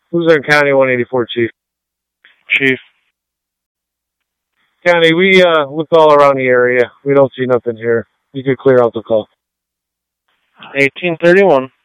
Luzerne County 184, Chief. Chief. County, we looked all around the area. We don't see nothing here. You could clear out the call. 1831.